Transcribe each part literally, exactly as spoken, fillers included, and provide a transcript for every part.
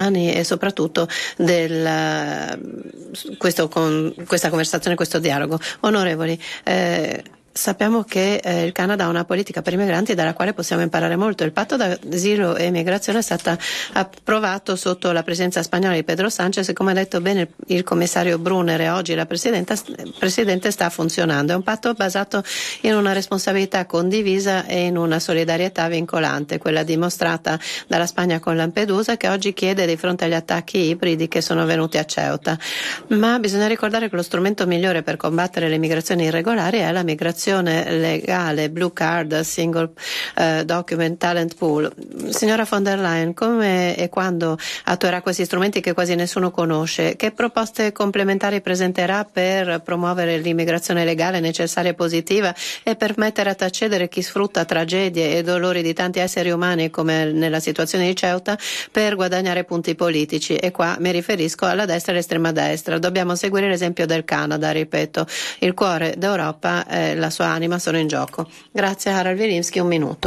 italiani e soprattutto del questo con questa conversazione, questo dialogo. Onorevoli, eh, sappiamo che eh, il Canada ha una politica per i migranti dalla quale possiamo imparare molto. Il patto d'asilo e immigrazione è stato approvato sotto la presidenza spagnola di Pedro Sánchez e, come ha detto bene il, il commissario Brunner e oggi la presidente, presidente sta funzionando. È un patto basato in una responsabilità condivisa e in una solidarietà vincolante, quella dimostrata dalla Spagna con Lampedusa, che oggi chiede di fronte agli attacchi ibridi che sono venuti a Ceuta. Ma bisogna ricordare che lo strumento migliore per combattere le migrazioni irregolari è la migrazione legale, blue card, single uh, document, talent pool. Signora von der Leyen, come e quando attuerà questi strumenti che quasi nessuno conosce? Che proposte complementari presenterà per promuovere l'immigrazione legale necessaria e positiva e permettere a tacere chi sfrutta tragedie e dolori di tanti esseri umani, come nella situazione di Ceuta, per guadagnare punti politici? E qua mi riferisco alla destra e all'estrema destra. Dobbiamo seguire l'esempio del Canada, ripeto. Il cuore d'Europa è la sua anima sono in gioco. Grazie. Harald Wilimski, un minuto.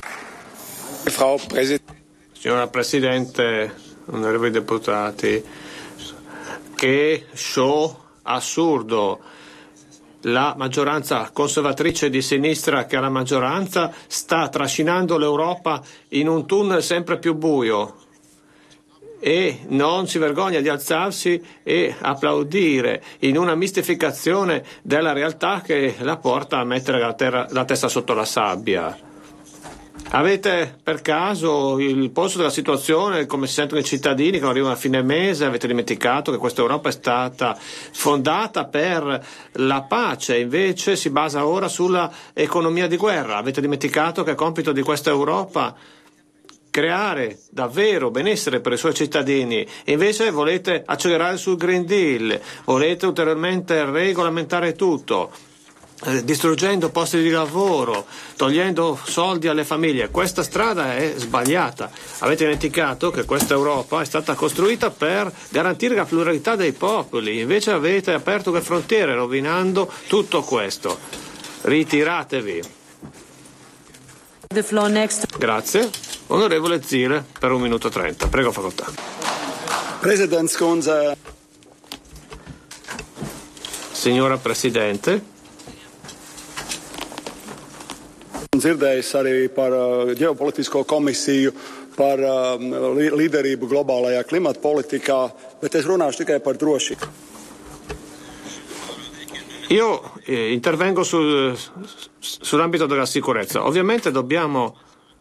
Signora Presidente, onorevoli deputati, che show assurdo! La maggioranza conservatrice di sinistra che ha la maggioranza sta trascinando l'Europa in un tunnel sempre più buio e non si vergogna di alzarsi e applaudire in una mistificazione della realtà che la porta a mettere la, terra, la testa sotto la sabbia. Avete per caso il polso della situazione, come si sentono i cittadini che arrivano a fine mese? Avete dimenticato che questa Europa è stata fondata per la pace, invece si basa ora sulla economia di guerra. Avete dimenticato che è compito di questa Europa creare davvero benessere per i suoi cittadini, e invece volete accelerare sul Green Deal, volete ulteriormente regolamentare tutto, eh, distruggendo posti di lavoro, togliendo soldi alle famiglie. Questa strada è sbagliata. Avete dimenticato che questa Europa è stata costruita per garantire la pluralità dei popoli, invece avete aperto le frontiere rovinando tutto questo. Ritiratevi. The floor next. Grazie. Onorevole Zile, per un minuto trenta. Prego, facoltà. Signora Presidente. Dzirdējis arī par ģeopolitisko komisiju, par līderību globālajā klimata politikā, bet es runāšu tikai par drošību. Io eh, intervengo sul, sull'ambito della sicurezza. Ovviamente dobbiamo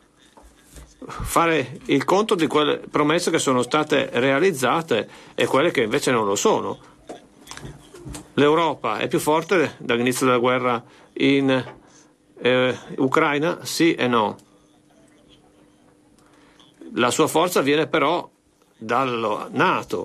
fare il conto di quelle promesse che sono state realizzate e quelle che invece non lo sono. L'Europa è più forte dall'inizio della guerra in eh, Ucraina? Sì e no. La sua forza viene però dalla NATO.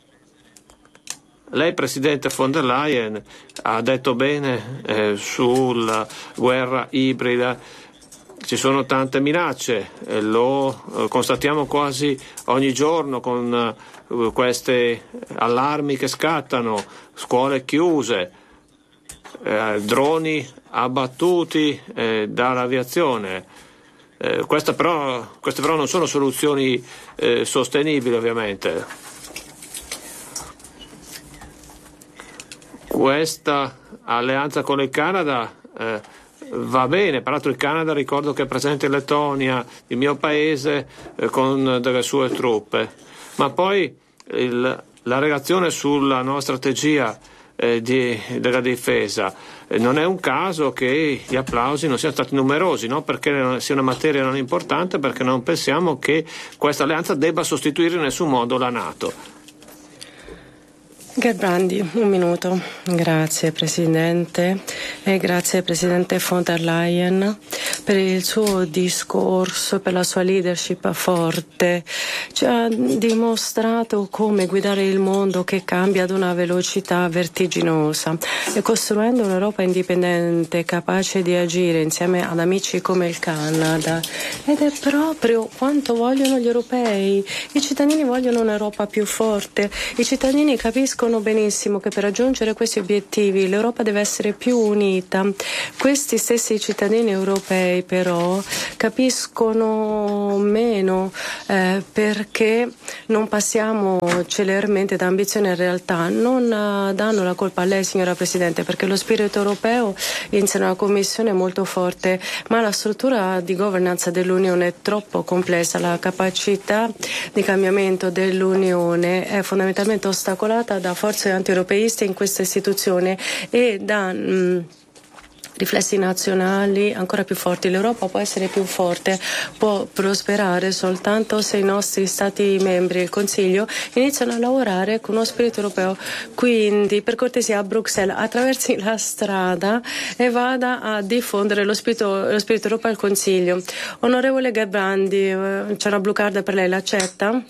Lei, Presidente von der Leyen, ha detto bene eh, sulla guerra ibrida. Ci sono tante minacce, eh, lo eh, constatiamo quasi ogni giorno con eh, questi allarmi che scattano, scuole chiuse, eh, droni abbattuti eh, dall'aviazione. Eh, queste, però, queste però non sono soluzioni eh, sostenibili, ovviamente. Questa alleanza con il Canada eh, va bene, peraltro il Canada, ricordo che è presente in Lettonia, il mio paese, eh, con delle sue truppe, ma poi il, la relazione sulla nuova strategia eh, di, della difesa, eh, non è un caso che gli applausi non siano stati numerosi, non perché sia una materia non importante, perché non pensiamo che questa alleanza debba sostituire in nessun modo la NATO. Gerbrandi, un minuto. Grazie Presidente e grazie Presidente von der Leyen per il suo discorso, per la sua leadership forte. Ci ha dimostrato come guidare il mondo che cambia ad una velocità vertiginosa e costruendo un'Europa indipendente capace di agire insieme ad amici come il Canada. Ed è proprio quanto vogliono gli europei. I cittadini vogliono un'Europa più forte. I cittadini capiscono benissimo che per raggiungere questi obiettivi l'Europa deve essere più unita. Questi stessi cittadini europei europei però capiscono meno eh, perché non passiamo celermente da ambizione a realtà. Non uh, danno la colpa a lei, signora Presidente, perché lo spirito europeo inizia una commissione molto forte, ma la struttura di governance dell'Unione è troppo complessa. La capacità di cambiamento dell'Unione è fondamentalmente ostacolata da forze anti-europeiste in questa istituzione e da mh, riflessi nazionali ancora più forti. L'Europa può essere più forte, può prosperare soltanto se i nostri Stati membri e il Consiglio iniziano a lavorare con uno spirito europeo. Quindi, per cortesia, a Bruxelles attraversi la strada e vada a diffondere lo spirito, lo spirito europeo al Consiglio. Onorevole Gebrandi, c'è una blue card per lei, l'accetta?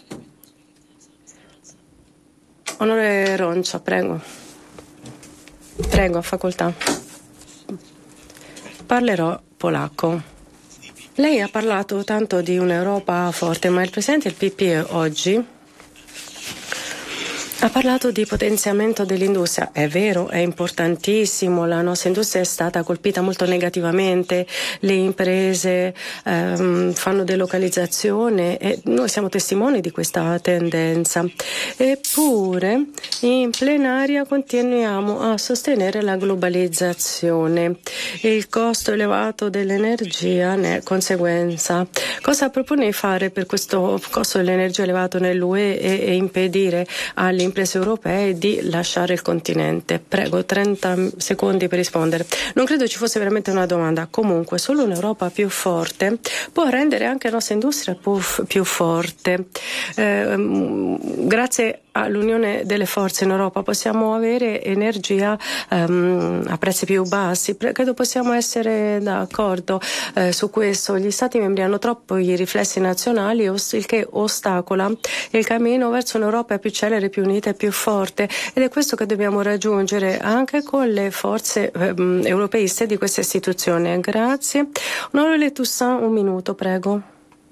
Onorevole Roncia, prego. Prego, facoltà. Parlerò polacco. Lei ha parlato tanto di un'Europa forte, ma il Presidente del P P E oggi ha parlato di potenziamento dell'industria. È vero, è importantissimo, la nostra industria è stata colpita molto negativamente, le imprese ehm, fanno delocalizzazione e noi siamo testimoni di questa tendenza. Eppure in plenaria continuiamo a sostenere la globalizzazione. Il costo elevato dell'energia ne è conseguenza. Cosa propone di fare per questo costo dell'energia elevato nell'U E e, e impedire alle imprese europee di lasciare il continente? Prego, trenta secondi per rispondere. Non credo ci fosse veramente una domanda. Comunque, solo un'Europa più forte può rendere anche la nostra industria più, più forte. Eh, grazie all'unione delle forze in Europa possiamo avere energia um, a prezzi più bassi. Credo possiamo essere d'accordo eh, su questo. Gli Stati membri hanno troppo i riflessi nazionali, il che ostacola il cammino verso un'Europa più celere, più unita e più forte, ed è questo che dobbiamo raggiungere anche con le forze um, europeiste di questa istituzione. Grazie. Onorevole Toussaint, un minuto, prego.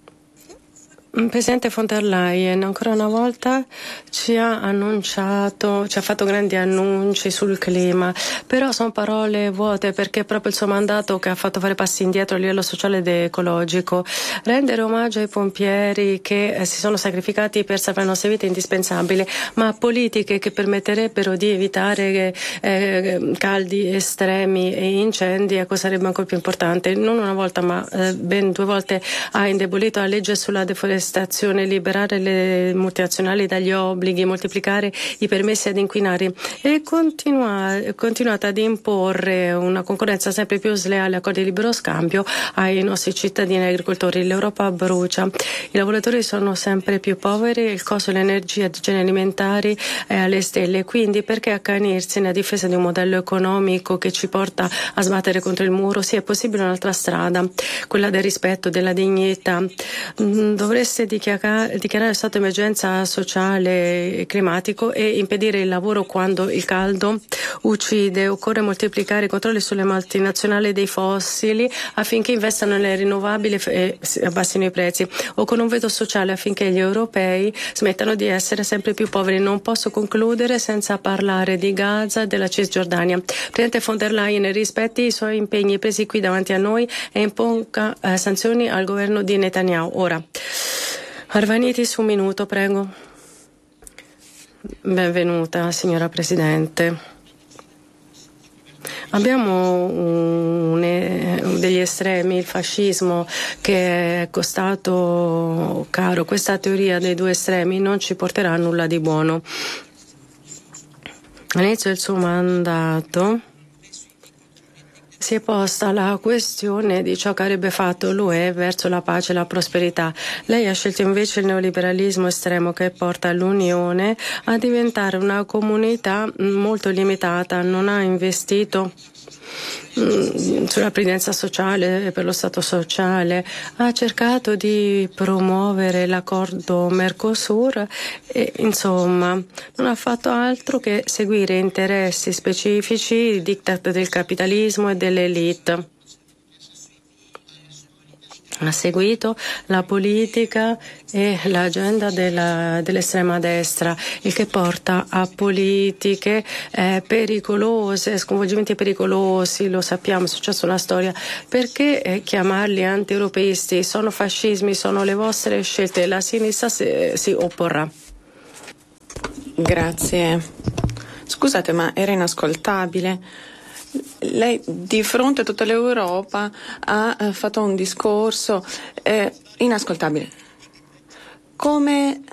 Presidente von der Leyen ancora una volta ci ha annunciato, ci ha fatto grandi annunci sul clima, però sono parole vuote, perché è proprio il suo mandato che ha fatto fare passi indietro a livello sociale ed ecologico. Rendere omaggio ai pompieri che eh, si sono sacrificati per salvare le nostre vite è indispensabile, ma politiche che permetterebbero di evitare eh, caldi estremi e incendi, ecco, sarebbe ancora più importante. Non una volta ma eh, ben due volte ha indebolito la legge sulla deforestazione, liberare le multinazionali dagli obblighi, moltiplicare i permessi ad inquinare e continua, continuate ad imporre una concorrenza sempre più sleale, accordi di libero scambio ai nostri cittadini e agricoltori. L'Europa brucia, i lavoratori sono sempre più poveri, il costo dell'energia e dei generi alimentari è alle stelle, quindi perché accanirsi nella difesa di un modello economico che ci porta a sbattere contro il muro? Sì, è possibile un'altra strada, quella del rispetto, della dignità. Dovreste dichiarare, dichiarare stato di emergenza sociale e climatico e impedire il lavoro quando il caldo uccide. Occorre moltiplicare i controlli sulle multinazionali dei fossili affinché investano nelle rinnovabili e abbassino i prezzi, o con un veto sociale affinché gli europei smettano di essere sempre più poveri. Non posso concludere senza parlare di Gaza e della Cisgiordania. Presidente von der Leyen rispetti i suoi impegni presi qui davanti a noi e imponga eh, sanzioni al governo di Netanyahu. Ora Arvanitis, un minuto, prego. Benvenuta, signora Presidente. Abbiamo un, degli estremi, il fascismo, che è costato caro. Questa teoria dei due estremi non ci porterà a nulla di buono. All'inizio del suo mandato si è posta la questione di ciò che avrebbe fatto l'U E verso la pace e la prosperità. Lei ha scelto invece il neoliberalismo estremo, che porta l'Unione a diventare una comunità molto limitata. Non ha investito sulla previdenza sociale e per lo Stato sociale, ha cercato di promuovere l'accordo Mercosur e insomma non ha fatto altro che seguire interessi specifici, i diktat del capitalismo e delle elite. ha seguito la politica e l'agenda della, dell'estrema destra, il che porta a politiche eh, pericolose, sconvolgimenti pericolosi, lo sappiamo, è successo nella storia. Perché eh, chiamarli anti-europeisti? Sono fascismi, sono le vostre scelte, la sinistra si, si opporrà. Grazie. Scusate, ma era inascoltabile. Lei di fronte a tutta l'Europa ha eh, fatto un discorso eh, inascoltabile. Come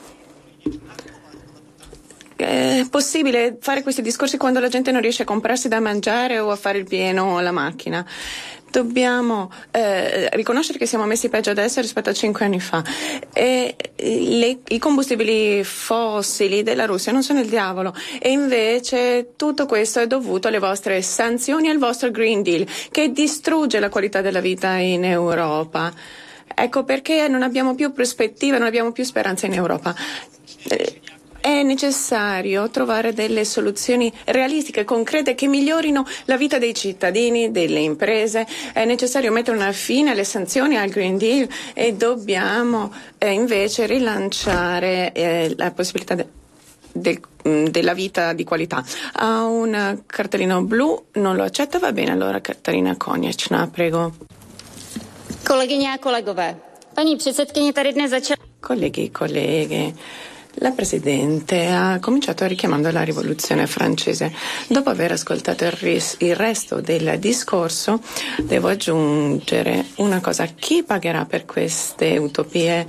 è possibile fare questi discorsi quando la gente non riesce a comprarsi da mangiare o a fare il pieno alla macchina? Dobbiamo eh, riconoscere che siamo messi peggio adesso rispetto a cinque anni fa. E le, i combustibili fossili della Russia non sono il diavolo, e invece tutto questo è dovuto alle vostre sanzioni e al vostro Green Deal, che distrugge la qualità della vita in Europa. Ecco perché non abbiamo più prospettive, non abbiamo più speranza in Europa. Eh, È necessario trovare delle soluzioni realistiche, concrete, che migliorino la vita dei cittadini, delle imprese. È necessario mettere una fine alle sanzioni, al Green Deal, e dobbiamo eh, invece rilanciare eh, la possibilità de- del, mh, della vita di qualità. Ha un cartellino blu, non lo accetta, va bene, allora Katarina Konečná, prego. Kolegyně a kolegové, paní předsedkyně tady dnes začala. Colleghi, colleghe. La Presidente ha cominciato richiamando la rivoluzione francese. Dopo aver ascoltato il, ris- il resto del discorso, devo aggiungere una cosa. Chi pagherà per queste utopie?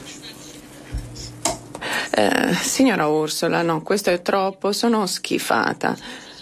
Eh, signora Ursula, no, questo è troppo, sono schifata.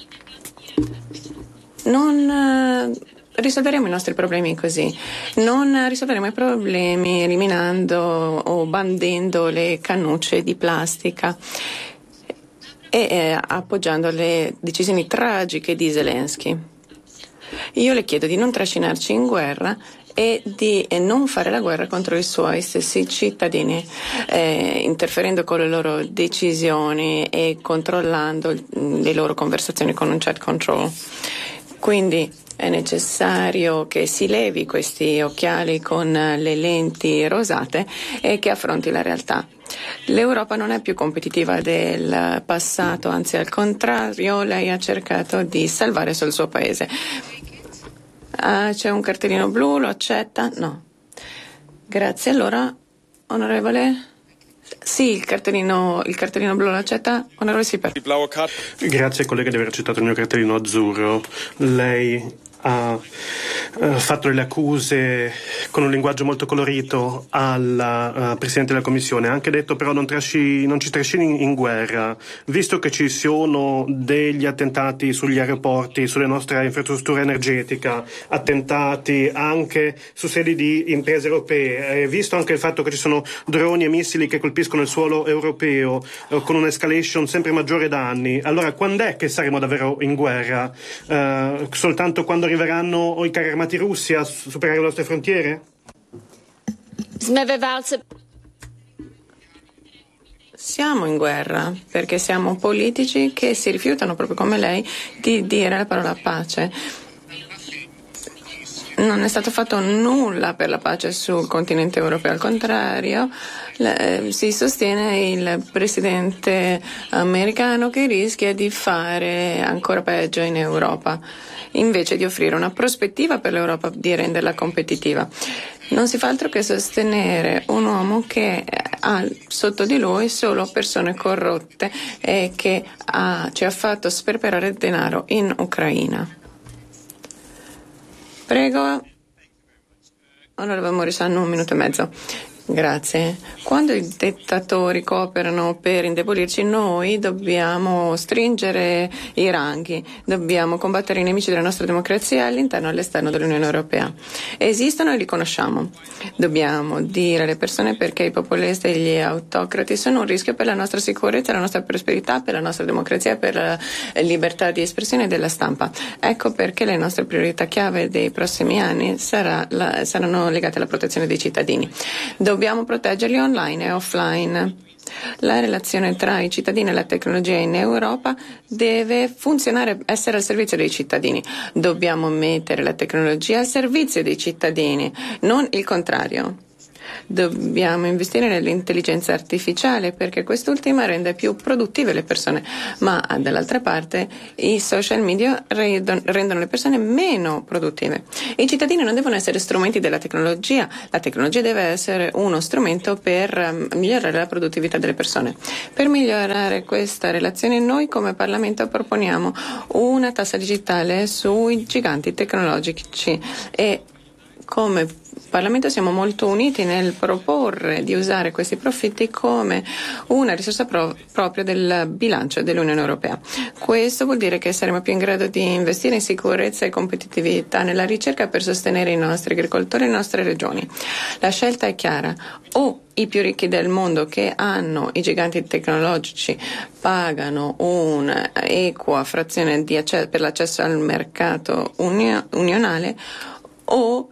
Non... Eh, risolveremo i nostri problemi così. Non risolveremo i problemi eliminando o bandendo le cannucce di plastica e eh, appoggiando le decisioni tragiche di Zelensky. Io le chiedo di non trascinarci in guerra e di eh, non fare la guerra contro i suoi stessi cittadini, eh, interferendo con le loro decisioni e controllando le loro conversazioni con un chat control. Quindi è necessario che si levi questi occhiali con le lenti rosate e che affronti la realtà. L'Europa non è più competitiva del passato, anzi al contrario, lei ha cercato di salvare solo il suo paese. Ah, c'è un cartellino blu, lo accetta? No. Grazie, allora, onorevole... Sì, il cartellino, il cartellino blu lo accetta, onorevole Sipper. Grazie collega di aver accettato il mio cartellino azzurro. Lei ha uh, fatto le accuse con un linguaggio molto colorito al uh, Presidente della Commissione. Ha anche detto però non, trasci, non ci trascini in guerra, visto che ci sono degli attentati sugli aeroporti, sulle nostre infrastrutture energetiche, attentati anche su sedi di imprese europee, eh, visto anche il fatto che ci sono droni e missili che colpiscono il suolo europeo eh, con un'escalation sempre maggiore da anni. Allora quando è che saremo davvero in guerra? Eh, soltanto quando arriveranno i carri armati russi a superare le nostre frontiere? Siamo in guerra perché siamo politici che si rifiutano, proprio come lei, di dire la parola pace. Non è stato fatto nulla per la pace sul continente europeo, al contrario, eh, si sostiene il presidente americano che rischia di fare ancora peggio in Europa, invece di offrire una prospettiva per l'Europa, di renderla competitiva. Non si fa altro che sostenere un uomo che ha sotto di lui solo persone corrotte e che ha, ci ha fatto sperperare denaro in Ucraina. Prego, onorevole Morisano, un minuto e mezzo. Grazie. Quando i dittatori cooperano per indebolirci, noi dobbiamo stringere i ranghi, dobbiamo combattere i nemici della nostra democrazia all'interno e all'esterno dell'Unione Europea. Esistono e li conosciamo. Dobbiamo dire alle persone perché i populisti e gli autocrati sono un rischio per la nostra sicurezza, la nostra prosperità, per la nostra democrazia, per la libertà di espressione e della stampa. Ecco perché le nostre priorità chiave dei prossimi anni sarà la, saranno legate alla protezione dei cittadini. Dobbiamo proteggerli online e offline. La relazione tra i cittadini e la tecnologia in Europa deve funzionare, essere al servizio dei cittadini. Dobbiamo mettere la tecnologia al servizio dei cittadini, non il contrario. Dobbiamo investire nell'intelligenza artificiale perché quest'ultima rende più produttive le persone, ma dall'altra parte i social media rendono le persone meno produttive. I cittadini non devono essere strumenti della tecnologia, la tecnologia deve essere uno strumento per migliorare la produttività delle persone. Per migliorare questa relazione noi come Parlamento proponiamo una tassa digitale sui giganti tecnologici e come Parlamento siamo molto uniti nel proporre di usare questi profitti come una risorsa pro- propria del bilancio dell'Unione Europea. Questo vuol dire che saremo più in grado di investire in sicurezza e competitività nella ricerca per sostenere i nostri agricoltori e le nostre regioni. La scelta è chiara: o i più ricchi del mondo che hanno i giganti tecnologici pagano un'equa frazione di acce- per l'accesso al mercato unio- unionale o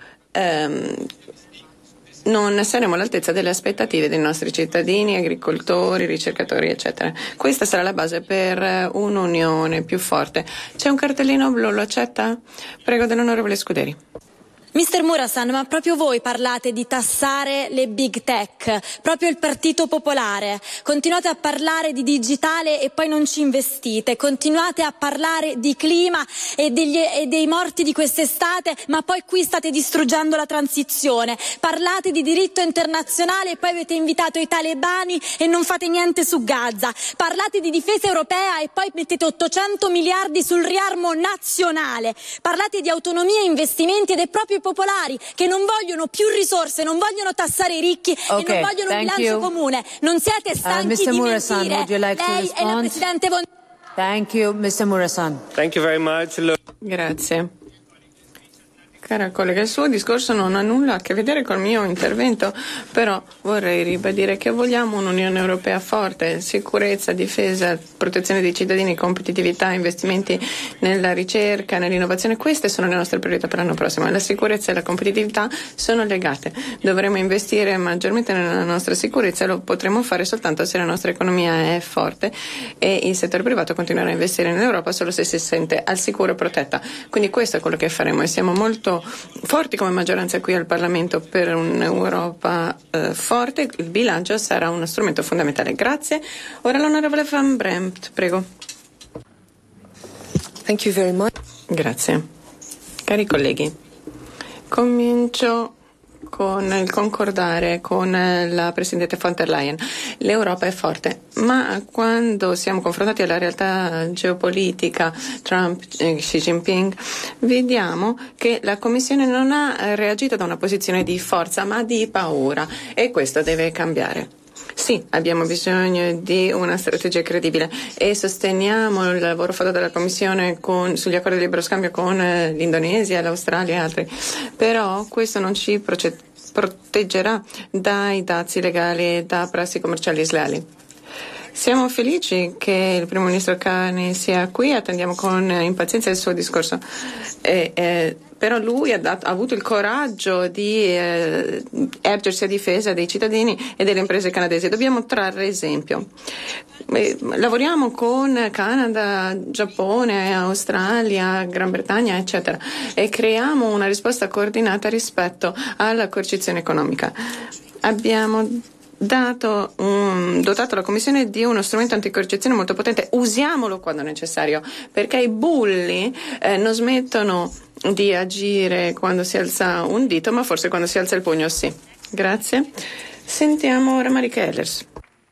non saremo all'altezza delle aspettative dei nostri cittadini, agricoltori, ricercatori, eccetera. Questa sarà la base per un'unione più forte. C'è un cartellino blu, lo accetta? Prego dell'onorevole Scuderi. mister Mureşan, ma proprio voi parlate di tassare le big tech, proprio il Partito Popolare. Continuate a parlare di digitale e poi non ci investite. Continuate a parlare di clima e, degli, e dei morti di quest'estate, ma poi qui state distruggendo la transizione. Parlate di diritto internazionale e poi avete invitato i talebani e non fate niente su Gaza. Parlate di difesa europea e poi mettete ottocento miliardi sul riarmo nazionale. Parlate di autonomia e investimenti ed è proprio popolari che non vogliono più risorse, non vogliono tassare i ricchi okay, e non vogliono un bilancio you. comune. Non siete stanchi uh, di Mureşan, mentire. like Lei e la Presidente von Thank you, mister Mureşan. Thank you very much. Grazie. Cara collega, il suo discorso non ha nulla a che vedere col mio intervento, però vorrei ribadire che vogliamo un'Unione Europea forte, sicurezza, difesa, protezione dei cittadini, competitività, investimenti nella ricerca, nell'innovazione. Queste sono le nostre priorità per l'anno prossimo. La sicurezza e la competitività sono legate. Dovremo investire maggiormente nella nostra sicurezza e lo potremo fare soltanto se la nostra economia è forte e il settore privato continuerà a investire in Europa solo se si sente al sicuro e protetta. Quindi questo è quello che faremo e siamo molto forti come maggioranza qui al Parlamento per un'Europa eh, forte. Il bilancio sarà uno strumento fondamentale. Grazie. Ora l'onorevole Van Bremt, prego. Thank you very much. Grazie. Cari colleghi, comincio con il concordare con la Presidente von der Leyen. L'Europa è forte, ma quando siamo confrontati alla realtà geopolitica Trump e Xi Jinping, vediamo che la Commissione non ha reagito da una posizione di forza, ma di paura, e questo deve cambiare. Sì, abbiamo bisogno di una strategia credibile e sosteniamo il lavoro fatto dalla Commissione con, sugli accordi di libero scambio con eh, l'Indonesia, l'Australia e altri, però questo non ci proce- proteggerà dai dazi legali e da prassi commerciali sleali. Siamo felici che il primo ministro Carney sia qui, attendiamo con impazienza il suo discorso. E, eh, però lui ha, dat- ha avuto il coraggio di eh, ergersi a difesa dei cittadini e delle imprese canadesi. Dobbiamo trarre esempio. Eh, lavoriamo con Canada, Giappone, Australia, Gran Bretagna, eccetera, e creiamo una risposta coordinata rispetto alla coercizione economica. Abbiamo dato un, dotato la Commissione di uno strumento anticoercizione molto potente. Usiamolo quando necessario, perché i bulli eh, non smettono di agire quando si alza un dito, ma forse quando si alza il pugno sì. Grazie. Sentiamo ora Marika Ellers.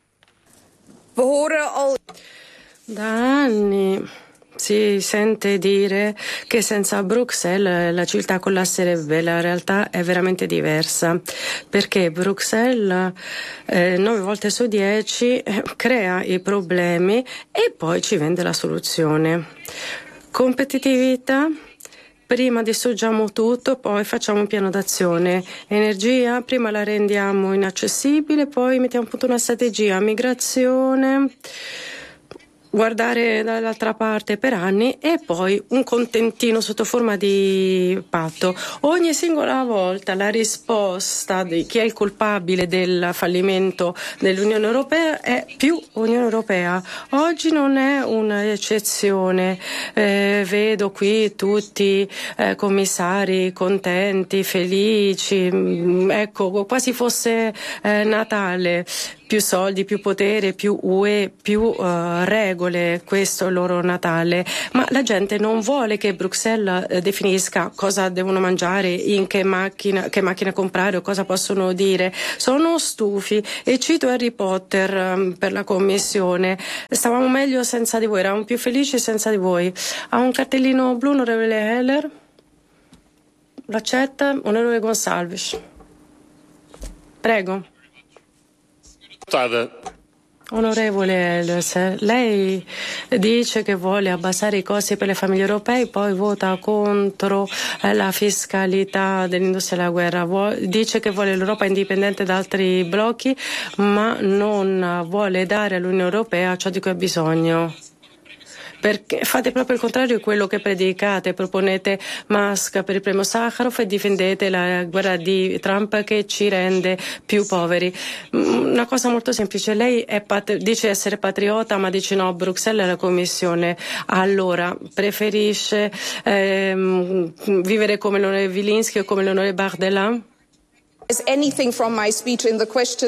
Da anni si sente dire che senza Bruxelles la civiltà collasserebbe. La realtà è veramente diversa, perché Bruxelles eh, nove volte su dieci eh, crea i problemi e poi ci vende la soluzione. Competitività. Prima distruggiamo tutto, poi facciamo un piano d'azione. Energia, prima la rendiamo inaccessibile, poi mettiamo appunto una strategia. Migrazione, guardare dall'altra parte per anni e poi un contentino sotto forma di patto. Ogni singola volta la risposta di chi è il colpabile del fallimento dell'Unione Europea è più Unione Europea. Oggi non è un'eccezione. Eh, vedo qui tutti eh, commissari contenti, felici, ecco, quasi fosse eh, Natale. Più soldi, più potere, più U E, più uh, regole, questo è il loro Natale. Ma la gente non vuole che Bruxelles eh, definisca cosa devono mangiare, in che macchina, che macchina comprare o cosa possono dire. Sono stufi. E cito Harry Potter um, per la commissione. Stavamo meglio senza di voi, eravamo più felici senza di voi. Ha un cartellino blu, onorevole Heller? L'accetta? Onorevole Gonsalves. Prego. Onorevole Ellis, lei dice che vuole abbassare i costi per le famiglie europee, poi vota contro la fiscalità dell'industria della guerra, Vuol, dice che vuole l'Europa indipendente da altri blocchi, ma non vuole dare all'Unione Europea ciò di cui ha bisogno. Perché fate proprio il contrario di quello che predicate, proponete Musk per il premio Sakharov e difendete la guerra di Trump che ci rende più poveri. Una cosa molto semplice, lei è pat- dice essere patriota ma dice no a Bruxelles e alla Commissione, allora preferisce ehm, vivere come l'onorevole Wilinski o come l'onorevole Bardella? Is anything from my speech in the question?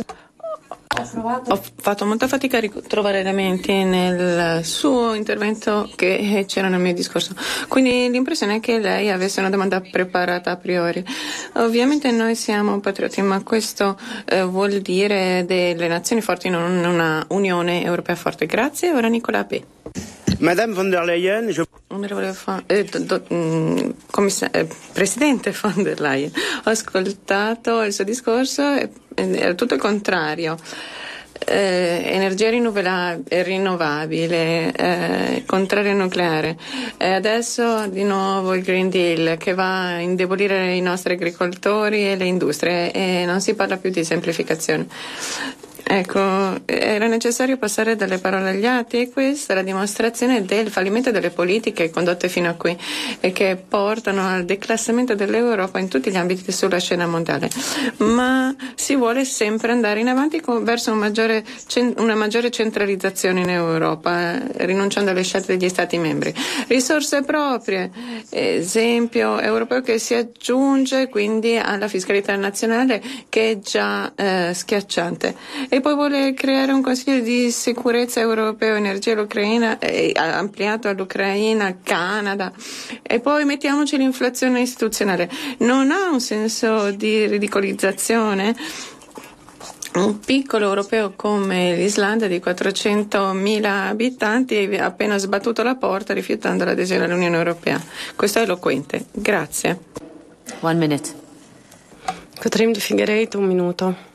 Ho fatto molta fatica a ritrovare elementi nel suo intervento che c'era nel mio discorso, quindi l'impressione è che lei avesse una domanda preparata a priori. Ovviamente noi siamo patrioti, ma questo eh, vuol dire delle nazioni forti, non una Unione Europea forte. Grazie. Ora Nicola B. Madame von der Leyen, je... Onorevole fa- eh, do, do, mh, commissa- eh, Presidente von der Leyen, ho ascoltato il suo discorso e era tutto il contrario. Eh, energia rinnovabile, rinnovabile eh, contrario al nucleare. E adesso di nuovo il Green Deal che va a indebolire i nostri agricoltori e le industrie e non si parla più di semplificazione. Ecco, era necessario passare dalle parole agli atti e questa è la dimostrazione del fallimento delle politiche condotte fino a qui e che portano al declassamento dell'Europa in tutti gli ambiti sulla scena mondiale. Ma si vuole sempre andare in avanti con, verso un maggiore, una maggiore centralizzazione in Europa, rinunciando alle scelte degli Stati membri. Risorse proprie, esempio europeo che si aggiunge quindi alla fiscalità nazionale che è già eh, schiacciante. E poi vuole creare un consiglio di sicurezza europeo, energia all'Ucraina, eh, ampliato all'Ucraina, al Canada. E poi mettiamoci l'inflazione istituzionale. Non ha un senso di ridicolizzazione un piccolo europeo come l'Islanda di quattrocentomila abitanti ha appena sbattuto la porta rifiutando l'adesione all'Unione Europea. Questo è eloquente. Grazie. One minute. Catherine de Figueiredo, un minuto.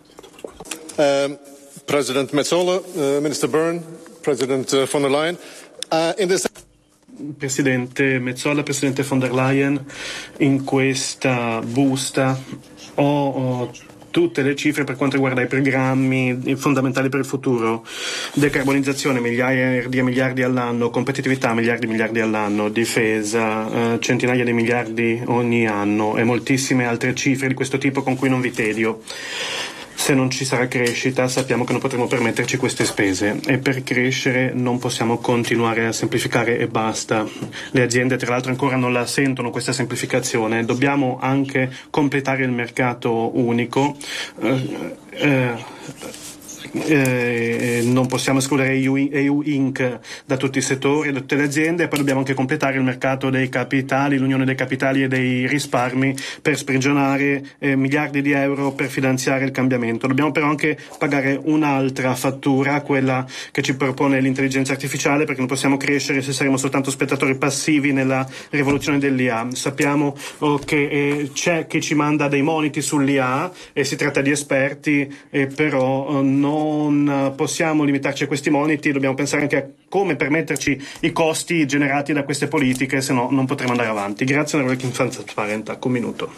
Uh, President Metsola, uh, Minister Byrne, President uh, von der Leyen. Uh, in this... Presidente Metsola, Presidente von der Leyen, in questa busta ho, ho tutte le cifre per quanto riguarda i programmi fondamentali per il futuro: decarbonizzazione migliaia di miliardi all'anno, competitività miliardi di miliardi all'anno, difesa eh, centinaia di miliardi ogni anno e moltissime altre cifre di questo tipo con cui non vi tedio. Se non ci sarà crescita sappiamo che non potremo permetterci queste spese e per crescere non possiamo continuare a semplificare e basta. Le aziende tra l'altro ancora non la sentono questa semplificazione, dobbiamo anche completare il mercato unico. Eh, eh, Eh, non possiamo escludere E U Inc da tutti i settori, da tutte le aziende, e poi dobbiamo anche completare il mercato dei capitali, l'unione dei capitali e dei risparmi per sprigionare eh, miliardi di euro per finanziare il cambiamento. Dobbiamo però anche pagare un'altra fattura, quella che ci propone l'intelligenza artificiale, perché non possiamo crescere se saremo soltanto spettatori passivi nella rivoluzione dell'I A. Sappiamo oh, che eh, c'è chi ci manda dei moniti sull'I A e si tratta di esperti, eh, però oh, non Non possiamo limitarci a questi moniti, dobbiamo pensare anche a come permetterci i costi generati da queste politiche, se no non potremo andare avanti. Grazie onorevole Kinfanza Parenta, un minuto.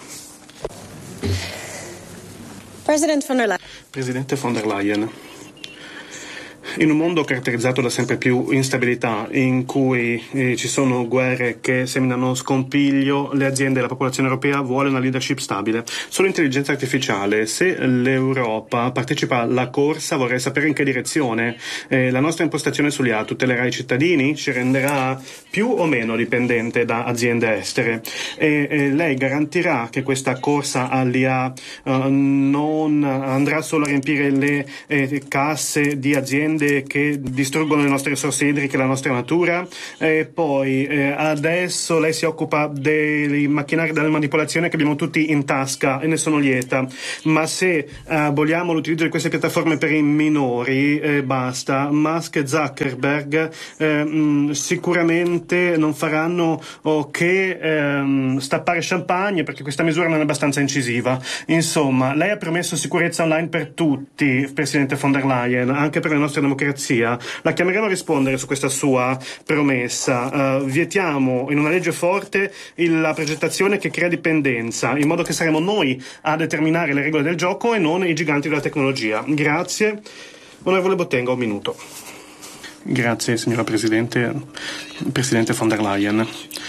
President von der Leyen. Presidente von der Leyen, In un mondo caratterizzato da sempre più instabilità, in cui eh, ci sono guerre che seminano scompiglio, le aziende e la popolazione europea vuole una leadership stabile. Sull'intelligenza artificiale, se l'Europa partecipa alla corsa, vorrei sapere in che direzione. Eh, la nostra impostazione sull'I A tutelerà i cittadini? Ci renderà più o meno dipendente da aziende estere? E, e lei garantirà che questa corsa all'I A uh, non andrà solo a riempire le eh, casse di aziende che distruggono le nostre risorse idriche e la nostra natura? E poi eh, adesso lei si occupa dei macchinari della manipolazione che abbiamo tutti in tasca e ne sono lieta, ma se aboliamo l'utilizzo di queste piattaforme per i minori eh, basta. Musk e Zuckerberg eh, mh, sicuramente non faranno oh, che ehm, stappare champagne, perché questa misura non è abbastanza incisiva. Insomma, lei ha promesso sicurezza online per tutti, Presidente von der Leyen, anche per le nostre democrazia. La chiameremo a rispondere su questa sua promessa. Uh, vietiamo in una legge forte il, la progettazione che crea dipendenza, in modo che saremo noi a determinare le regole del gioco e non i giganti della tecnologia. Grazie. Onorevole Bottenga, un minuto. Grazie, signora Presidente. Presidente von der Leyen.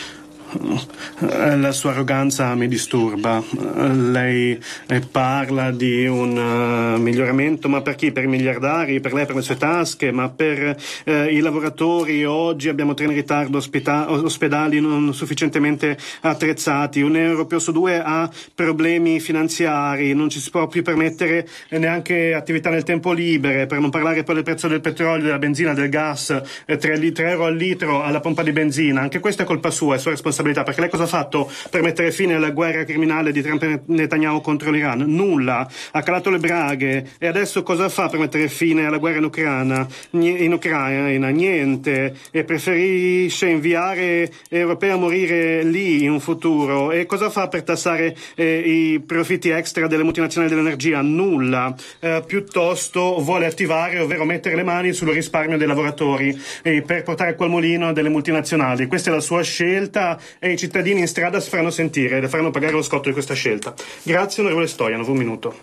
La sua arroganza mi disturba. Lei parla di un uh, miglioramento, ma per chi? Per i miliardari? Per lei, per le sue tasche? Ma per uh, i lavoratori? Oggi abbiamo treni in ritardo, ospita- ospedali non sufficientemente attrezzati, un europeo su due ha problemi finanziari, non ci si può più permettere neanche attività nel tempo libere, per non parlare poi del prezzo del petrolio, della benzina, del gas, eh, tre euro al litro alla pompa di benzina. Anche questa è colpa sua, è sua responsabilità. Perché lei cosa ha fatto per mettere fine alla guerra criminale di Trump e Netanyahu contro l'Iran? Nulla. Ha calato le braghe. E adesso cosa fa per mettere fine alla guerra in Ucraina? In Ucraina niente. E preferisce inviare europei a morire lì in un futuro. E cosa fa per tassare eh, i profitti extra delle multinazionali dell'energia? Nulla. Eh, piuttosto vuole attivare, ovvero mettere le mani sul risparmio dei lavoratori eh, per portare acqua al mulino delle multinazionali. Questa è la sua scelta e i cittadini in strada si faranno sentire e le faranno pagare lo scotto di questa scelta. Grazie, onorevole Stoyanov, un minuto.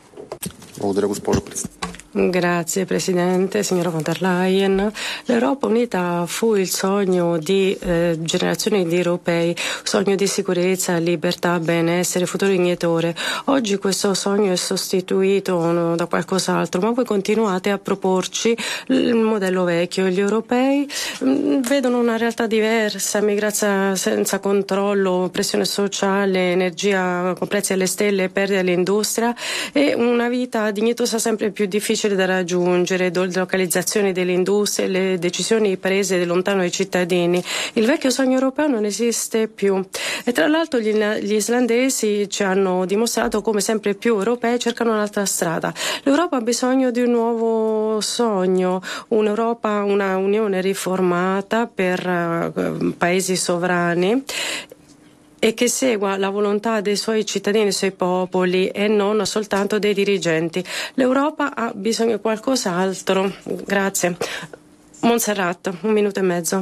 Grazie Presidente, signora von der Leyen. L'Europa unita fu il sogno di eh, generazioni di europei, sogno di sicurezza, libertà, benessere, futuro ignitore. Oggi questo sogno è sostituito no, da qualcos'altro, ma voi continuate a proporci il modello vecchio. Gli europei mh, vedono una realtà diversa, migranza senza controllo, pressione sociale, energia con prezzi alle stelle, perdita dell'industria e una vita dignitosa sempre più difficile da raggiungere, delocalizzazione delle industrie, le decisioni prese lontano dai cittadini. Il vecchio sogno europeo non esiste più e tra l'altro gli, gli islandesi ci hanno dimostrato come sempre più europei cercano un'altra strada. L'Europa ha bisogno di un nuovo sogno, un'Europa, una unione riformata per uh, paesi sovrani e che segua la volontà dei suoi cittadini, dei suoi popoli e non soltanto dei dirigenti. L'Europa ha bisogno di qualcos'altro. Grazie. Montserrat, un minuto e mezzo.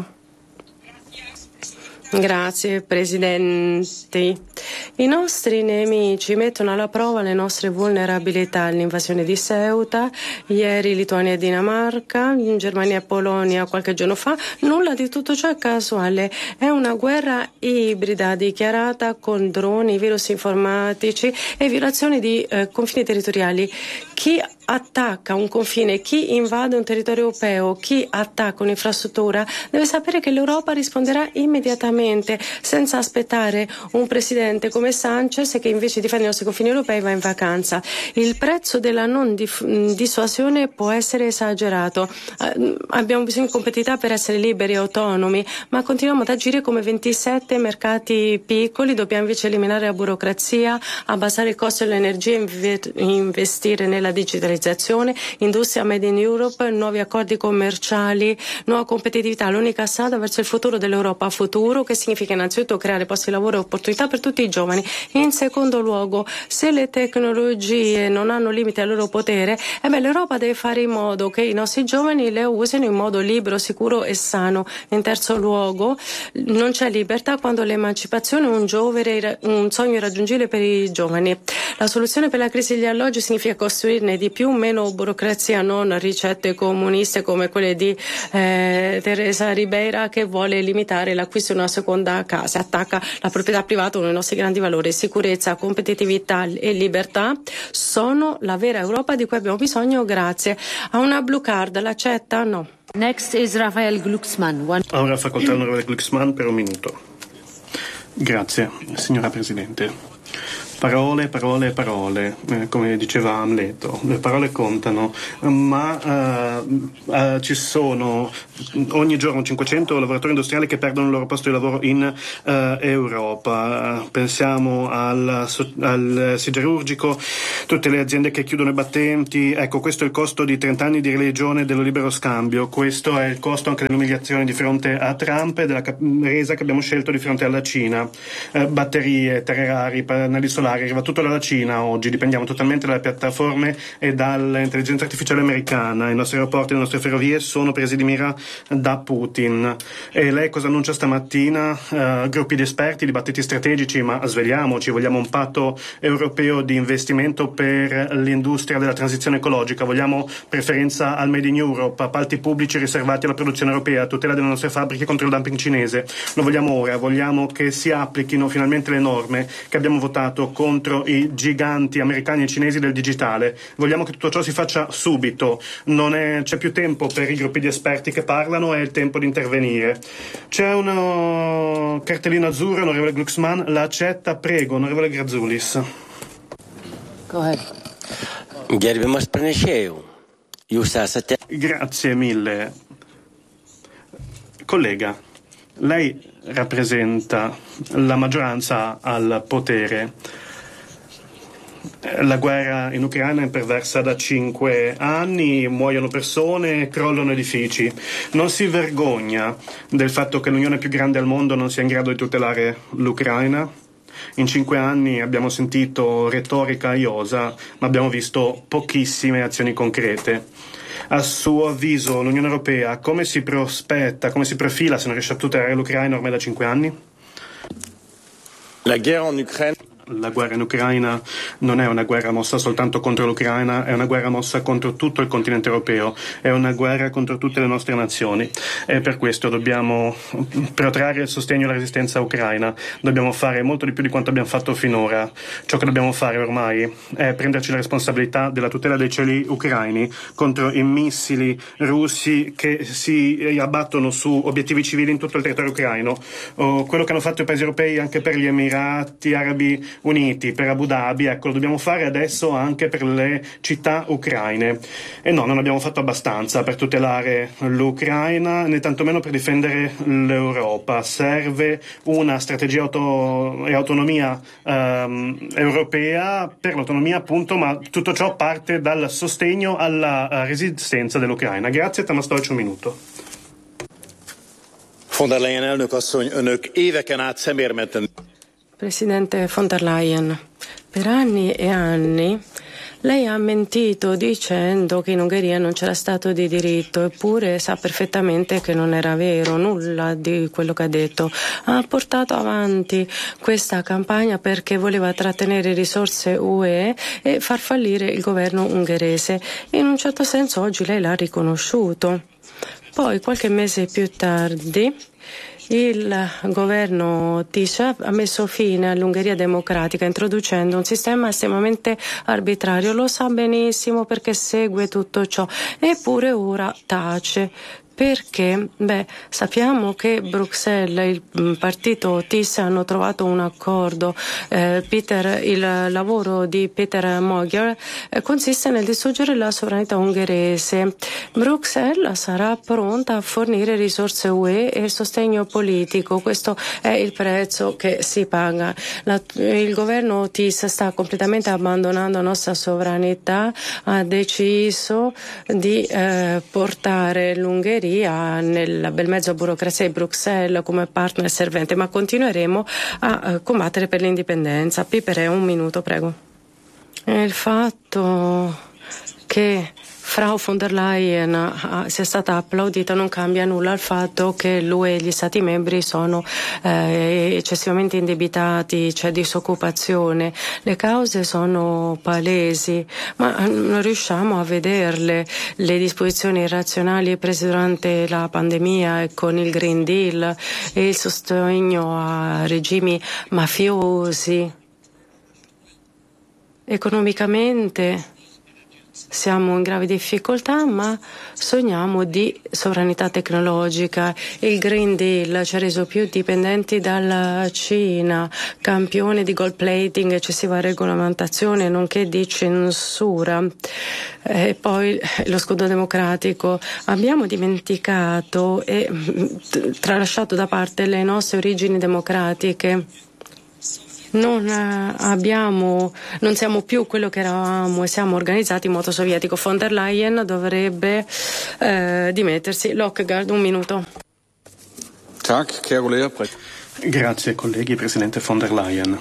Grazie Presidente. I nostri nemici mettono alla prova le nostre vulnerabilità. L'invasione di Ceuta, ieri Lituania e Dinamarca, in Germania e Polonia qualche giorno fa. Nulla di tutto ciò è casuale. È una guerra ibrida dichiarata con droni, virus informatici e violazioni di eh, confini territoriali. Chi attacca un confine, chi invade un territorio europeo, chi attacca un'infrastruttura deve sapere che l'Europa risponderà immediatamente senza aspettare un presidente come Sanchez che invece difende i nostri confini europei va in vacanza. Il prezzo della non dif- dissuasione può essere esagerato. Eh, abbiamo bisogno di competitività per essere liberi e autonomi, ma continuiamo ad agire come ventisette mercati piccoli. Dobbiamo invece eliminare la burocrazia, abbassare il costo dell'energia e inve- investire nella digitalizzazione, industria made in Europe, nuovi accordi commerciali, nuova competitività, l'unica strada verso il futuro dell'Europa. Futuro che significa innanzitutto creare posti di lavoro e opportunità per tutti i giovani. In secondo luogo, se le tecnologie non hanno limite al loro potere, eh beh, l'Europa deve fare in modo che i nostri giovani le usino in modo libero, sicuro e sano. In terzo luogo, non c'è libertà quando l'emancipazione è un, giovere, un sogno irraggiungibile per i giovani. La soluzione per la crisi degli alloggi significa costruirne di più più, meno burocrazia, non ricette comuniste come quelle di eh, Teresa Ribeira, che vuole limitare l'acquisto di una seconda casa, attacca la proprietà privata, uno dei nostri grandi valori. Sicurezza, competitività e libertà sono la vera Europa di cui abbiamo bisogno grazie a una blue card. L'accetta? No. Next is Rafael Glucksmann. One... Ora facoltà onorevole Glucksmann per un minuto. Grazie, signora Presidente. Parole, parole, parole, eh, come diceva Amleto, le parole contano, ma uh, uh, ci sono ogni giorno cinquecento lavoratori industriali che perdono il loro posto di lavoro in uh, Europa. Uh, pensiamo al, al siderurgico, tutte le aziende che chiudono i battenti. Ecco, questo è il costo di trenta anni di religione dello libero scambio, questo è il costo anche dell'umiliazione di fronte a Trump e della cap- resa che abbiamo scelto di fronte alla Cina. Uh, batterie, terre rari, pannelli solari, arriva tutto dalla Cina oggi, dipendiamo totalmente dalle piattaforme e dall'intelligenza artificiale americana. I nostri aeroporti, le nostre ferrovie sono presi di mira da Putin. E lei cosa annuncia stamattina? Uh, gruppi di esperti, dibattiti strategici, ma svegliamoci, vogliamo un patto europeo di investimento per l'industria della transizione ecologica, vogliamo preferenza al Made in Europe, appalti pubblici riservati alla produzione europea, tutela delle nostre fabbriche contro il dumping cinese. Lo vogliamo ora, vogliamo che si applichino finalmente le norme che abbiamo votato contro i giganti americani e cinesi del digitale. Vogliamo che tutto ciò si faccia subito, non è, c'è più tempo per i gruppi di esperti che parlano, è il tempo di intervenire. C'è un cartellino azzurro, onorevole Glucksmann, la accetta, prego, onorevole Grazoulis. Go ahead. Grazie mille. Collega, lei rappresenta la maggioranza al potere. La guerra in Ucraina è imperversa da cinque anni, muoiono persone, crollano edifici. Non si vergogna del fatto che l'Unione più grande al mondo non sia in grado di tutelare l'Ucraina? In cinque anni abbiamo sentito retorica iosa, ma abbiamo visto pochissime azioni concrete. A suo avviso l'Unione Europea come si prospetta, come si profila se non riesce a tutelare l'Ucraina ormai da cinque anni? La guerra in Ucraina La guerra in Ucraina non è una guerra mossa soltanto contro l'Ucraina, è una guerra mossa contro tutto il continente europeo, è una guerra contro tutte le nostre nazioni e per questo dobbiamo protrarre il sostegno alla resistenza ucraina, dobbiamo fare molto di più di quanto abbiamo fatto finora. Ciò che dobbiamo fare ormai è prenderci la responsabilità della tutela dei cieli ucraini contro i missili russi che si abbattono su obiettivi civili in tutto il territorio ucraino. O quello che hanno fatto i paesi europei anche per gli Emirati Arabi Uniti, per Abu Dhabi, ecco, lo dobbiamo fare adesso anche per le città ucraine. E no, non abbiamo fatto abbastanza per tutelare l'Ucraina, né tantomeno per difendere l'Europa. Serve una strategia auto- e autonomia ehm, europea per l'autonomia, appunto, ma tutto ciò parte dal sostegno alla uh, resistenza dell'Ucraina. Grazie, Tamás Deutsch, un minuto. Von der Leyen elnök asszony, önök éveken át szemérmenten. Presidente von der Leyen, per anni e anni lei ha mentito dicendo che in Ungheria non c'era stato di diritto, eppure sa perfettamente che non era vero nulla di quello che ha detto. Ha portato avanti questa campagna perché voleva trattenere risorse U E e far fallire il governo ungherese. In un certo senso oggi lei l'ha riconosciuto. Poi qualche mese più tardi il governo Tisza ha messo fine all'Ungheria democratica introducendo un sistema estremamente arbitrario. Lo sa benissimo perché segue tutto ciò, eppure ora tace. Perché? Beh, sappiamo che Bruxelles, il partito Tisza hanno trovato un accordo. Eh, Peter, il lavoro di Peter Magyar eh, consiste nel distruggere la sovranità ungherese. Bruxelles sarà pronta a fornire risorse U E e sostegno politico. Questo è il prezzo che si paga. La, il governo Tisza sta completamente abbandonando la nostra sovranità, ha deciso di eh, portare l'Ungheria nel bel mezzo a burocrazia di Bruxelles come partner servente, ma continueremo a uh, combattere per l'indipendenza. Piper, un minuto, prego. Il fatto che Frau von der Leyen uh, sia stata applaudita non cambia nulla al fatto che l'U E e gli Stati membri sono eh, eccessivamente indebitati, c'è disoccupazione, le cause sono palesi, ma non riusciamo a vederle. Le disposizioni irrazionali prese durante la pandemia e con il Green Deal e il sostegno a regimi mafiosi. Economicamente siamo in gravi difficoltà, ma sogniamo di sovranità tecnologica. Il Green Deal ci ha reso più dipendenti dalla Cina, campione di gold plating, eccessiva regolamentazione, nonché di censura. E poi lo scudo democratico. Abbiamo dimenticato e tralasciato da parte le nostre origini democratiche. Non abbiamo, non siamo più quello che eravamo e siamo organizzati in modo sovietico. Von der Leyen dovrebbe eh, dimettersi. Lockegaard, un minuto. Grazie colleghi, Presidente von der Leyen.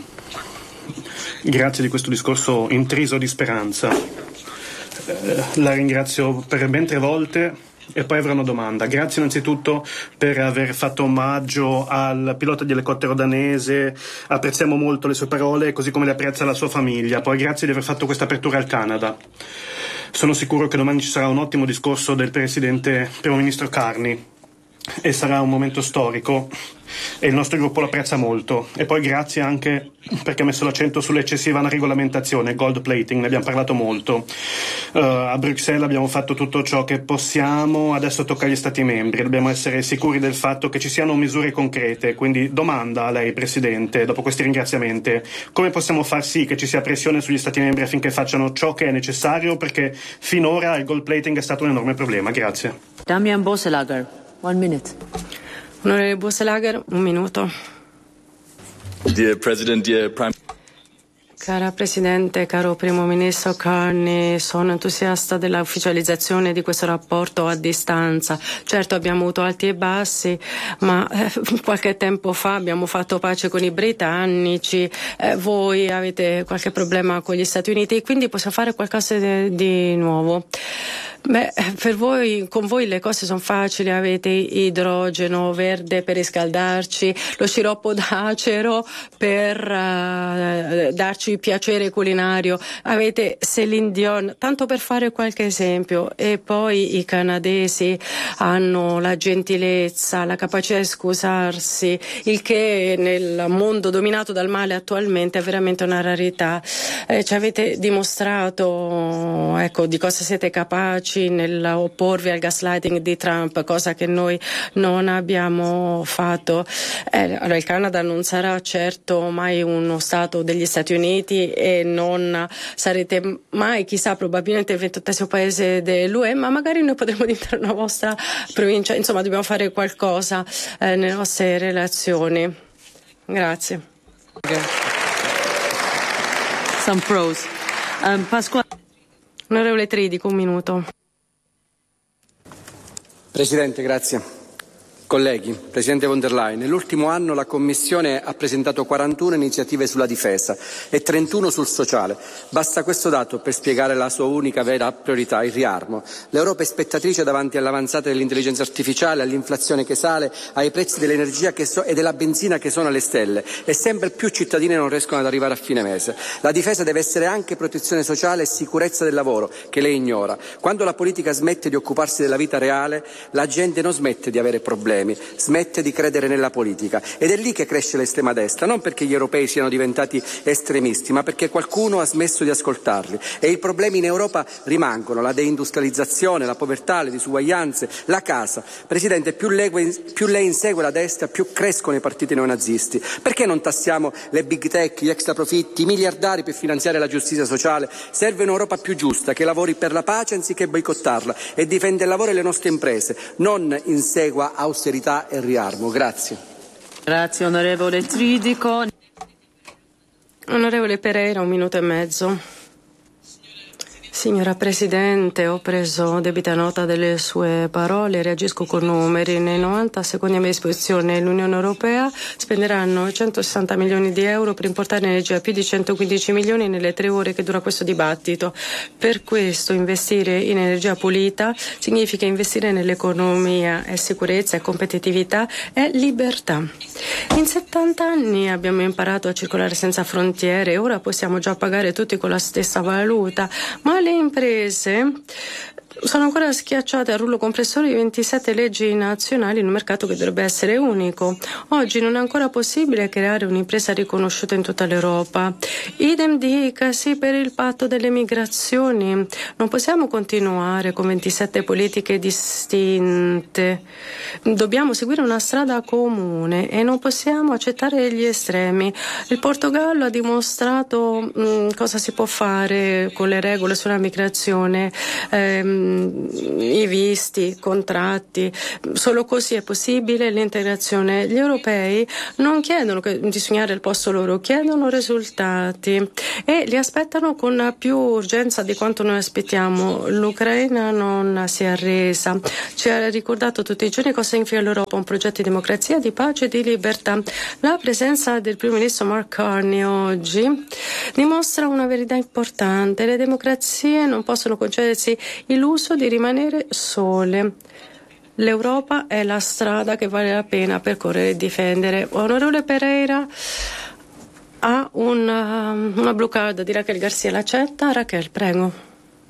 Grazie di questo discorso intriso di speranza. Eh, la ringrazio per ben tre volte. E poi avrò una domanda. Grazie innanzitutto per aver fatto omaggio al pilota di elicottero danese, apprezziamo molto le sue parole, così come le apprezza la sua famiglia. Poi grazie di aver fatto questa apertura al Canada. Sono sicuro che domani ci sarà un ottimo discorso del Presidente Primo Ministro Carney e sarà un momento storico e il nostro gruppo lo apprezza molto. E poi grazie anche perché ha messo l'accento sull'eccessiva regolamentazione, gold plating, ne abbiamo parlato molto. Uh, a Bruxelles abbiamo fatto tutto ciò che possiamo, adesso tocca agli Stati membri, dobbiamo essere sicuri del fatto che ci siano misure concrete. Quindi domanda a lei, Presidente, dopo questi ringraziamenti, come possiamo far sì che ci sia pressione sugli Stati membri affinché facciano ciò che è necessario, perché finora il gold plating è stato un enorme problema. Grazie. Damian Bosselager, one minute. Onorevole Bosselager, un minuto. Dear President, dear Prime Cara Presidente, caro Primo Ministro Carney, sono entusiasta della ufficializzazione di questo rapporto a distanza. Certo abbiamo avuto alti e bassi, ma eh, qualche tempo fa abbiamo fatto pace con i britannici, eh, voi avete qualche problema con gli Stati Uniti, quindi possiamo fare qualcosa di, di nuovo. Beh, per voi, con voi le cose sono facili, avete idrogeno verde per riscaldarci, lo sciroppo d'acero per uh, darci piacere culinario, avete Céline Dion, tanto per fare qualche esempio, e poi i canadesi hanno la gentilezza, la capacità di scusarsi, il che nel mondo dominato dal male attualmente è veramente una rarità. Eh, ci avete dimostrato, ecco, di cosa siete capaci nell'opporvi al gaslighting di Trump, cosa che noi non abbiamo fatto. Eh, allora il Canada non sarà certo mai uno stato degli Stati Uniti e non sarete mai, chissà, probabilmente il ventottesimo paese dell'U E, ma magari noi potremo diventare una vostra provincia. Insomma, dobbiamo fare qualcosa eh, nelle nostre relazioni. Grazie. Okay. Some pros. Um, Pasqua- Onorevole Tridico, un minuto. Presidente, grazie. Colleghi, Presidente von der Leyen, nell'ultimo anno la Commissione ha presentato quarantuno iniziative sulla difesa e trentuno sul sociale. Basta questo dato per spiegare la sua unica vera priorità, il riarmo. L'Europa è spettatrice davanti all'avanzata dell'intelligenza artificiale, all'inflazione che sale, ai prezzi dell'energia che so- e della benzina che sono alle stelle, e sempre più cittadini non riescono ad arrivare a fine mese. La difesa deve essere anche protezione sociale e sicurezza del lavoro, che lei ignora. Quando la politica smette di occuparsi della vita reale, la gente non smette di avere problemi, smette di credere nella politica, ed è lì che cresce l'estrema destra, non perché gli europei siano diventati estremisti, ma perché qualcuno ha smesso di ascoltarli. E i problemi in Europa rimangono: la deindustrializzazione, la povertà, le disuguaglianze, la casa. Presidente, più lei, più lei insegue la destra, più crescono i partiti neonazisti. Perché non tassiamo le big tech, gli extra profitti, i miliardari per finanziare la giustizia sociale? Serve un'Europa più giusta, che lavori per la pace anziché boicottarla e difende il lavoro e le nostre imprese, non insegua austerità e riarmo. Grazie. Grazie onorevole Tridico. Onorevole Pereira, un minuto e mezzo. Signora Presidente, ho preso debita nota delle sue parole e reagisco con numeri. Nei novanta secondi a mia disposizione l'Unione Europea spenderà novecentosessanta milioni di euro per importare energia, più di centoquindici milioni nelle tre ore che dura questo dibattito. Per questo investire in energia pulita significa investire nell'economia, è sicurezza, è competitività, è libertà. In settanta anni abbiamo imparato a circolare senza frontiere e ora possiamo già pagare tutti con la stessa valuta, ma le imprese sono ancora schiacciate al rullo compressore di ventisette leggi nazionali in un mercato che dovrebbe essere unico. Oggi non è ancora possibile creare un'impresa riconosciuta in tutta l'Europa. Idem dicasi per il patto delle migrazioni. Non possiamo continuare con ventisette politiche distinte. Dobbiamo seguire una strada comune e non possiamo accettare gli estremi. Il Portogallo ha dimostrato mh, cosa si può fare con le regole sulla migrazione. Ehm, i visti, contratti, solo così è possibile l'integrazione. Gli europei non chiedono di sognare il posto loro, chiedono risultati e li aspettano con più urgenza di quanto noi aspettiamo. L'Ucraina non si è arresa, ci ha ricordato tutti i giorni cosa significa l'Europa, un progetto di democrazia, di pace e di libertà. La presenza del primo ministro Mark Carney oggi dimostra una verità importante: le democrazie non possono concedersi il lusso di rimanere sole. L'Europa è la strada che vale la pena percorrere e difendere. Onorevole Pereira ha una, una blue card di Raquel Garcia, l'accetta? Raquel, prego.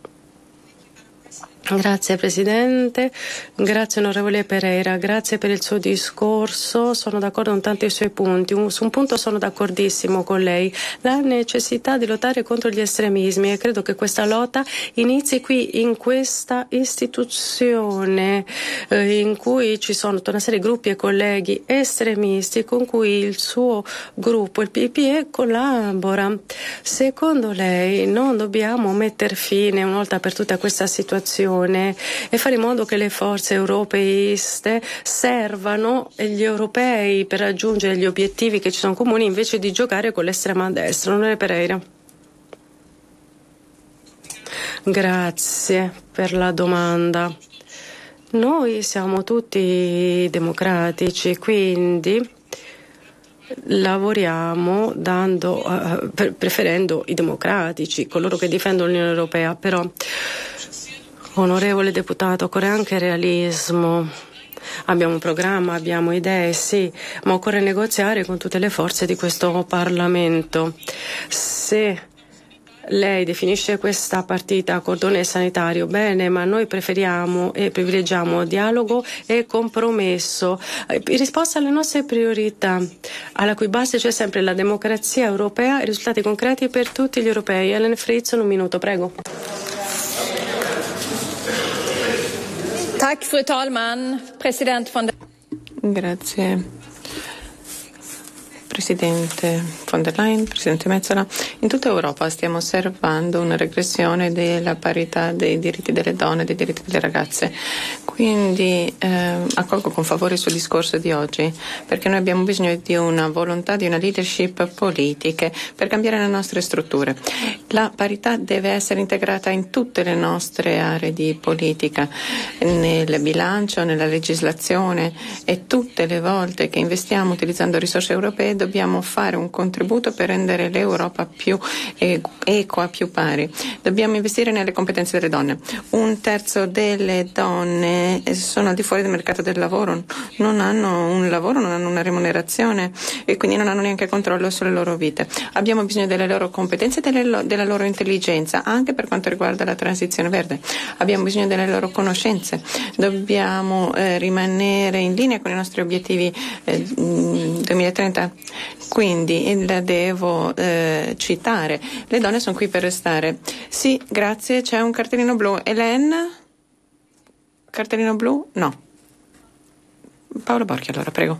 Grazie Presidente, grazie onorevole Pereira, grazie per il suo discorso, sono d'accordo con tanti suoi punti. Un, su un punto sono d'accordissimo con lei, la necessità di lottare contro gli estremismi, e credo che questa lotta inizi qui in questa istituzione eh, in cui ci sono tutta una serie di gruppi e colleghi estremisti con cui il suo gruppo, il P P E, collabora. Secondo lei non dobbiamo mettere fine una volta per tutte a questa situazione e fare in modo che le forze europeiste servano gli europei per raggiungere gli obiettivi che ci sono comuni, invece di giocare con l'estrema destra? Onorevole Pereira. Grazie per la domanda. Noi siamo tutti democratici, quindi lavoriamo dando, uh, per, preferendo i democratici, coloro che difendono l'Unione Europea, però onorevole deputato, occorre anche realismo. Abbiamo un programma, abbiamo idee, sì, ma occorre negoziare con tutte le forze di questo Parlamento. Se lei definisce questa partita cordone sanitario, bene, ma noi preferiamo e privilegiamo dialogo e compromesso in risposta alle nostre priorità, alla cui base c'è sempre la democrazia europea e risultati concreti per tutti gli europei. Ellen Fritz, un minuto, prego. Tack, fru talman, president von der... Grazie. Presidente von der Leyen, Presidente Metsola, in tutta Europa stiamo osservando una regressione della parità dei diritti delle donne e dei diritti delle ragazze. Quindi eh, accolgo con favore il suo discorso di oggi, perché noi abbiamo bisogno di una volontà, di una leadership politiche per cambiare le nostre strutture. La parità deve essere integrata in tutte le nostre aree di politica, nel bilancio, nella legislazione, e tutte le volte che investiamo utilizzando risorse europee dobbiamo fare un contributo per rendere l'Europa più equa, più pari. Dobbiamo investire nelle competenze delle donne. Un terzo delle donne sono al di fuori del mercato del lavoro, non hanno un lavoro, non hanno una remunerazione e quindi non hanno neanche controllo sulle loro vite. Abbiamo bisogno delle loro competenze e delle, della loro intelligenza, anche per quanto riguarda la transizione verde. Abbiamo bisogno delle loro conoscenze. Dobbiamo eh, rimanere in linea con i nostri obiettivi eh, duemilatrenta. Quindi la devo eh, citare. Le donne sono qui per restare. Sì, grazie. C'è un cartellino blu. Hélène? Cartellino blu? No. Paolo Borchi, allora, prego.